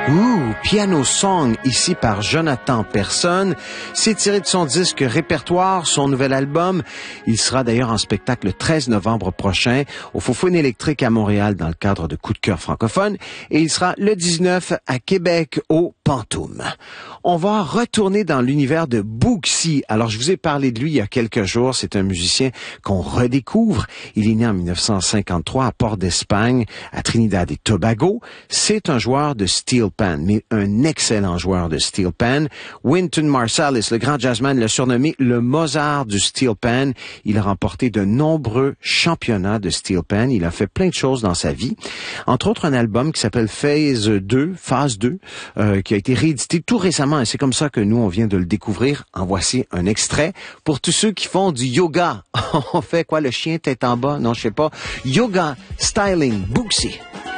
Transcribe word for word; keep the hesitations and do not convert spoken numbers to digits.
Ouh, Piano Song, ici par Jonathan Persson. C'est tiré de son disque Répertoire, son nouvel album. Il sera d'ailleurs en spectacle le treize novembre prochain au Faux-Foune électrique à Montréal dans le cadre de Coup de cœur francophone. Et il sera le dix-neuf à Québec au Pantoum. On va retourner dans l'univers de Bouxy. Alors, je vous ai parlé de lui il y a quelques jours. C'est un musicien qu'on redécouvre. Il est né en dix-neuf cent cinquante-trois à Port d'Espagne, à Trinidad et Tobago. C'est un joueur de steel pan, mais un excellent joueur de steel pan. Wynton Marsalis, le grand jazzman, l'a surnommé le Mozart du steel pan. Il a remporté de nombreux championnats de steel pan. Il a fait plein de choses dans sa vie. Entre autres, un album qui s'appelle Phase deux, Phase deux, euh, qui a été réédité tout récemment. Et c'est comme ça que nous, on vient de le découvrir. En voici un extrait. Pour tous ceux qui font du yoga, on fait quoi, le chien tête en bas? Non, je sais pas. Yoga, styling, Bouxy.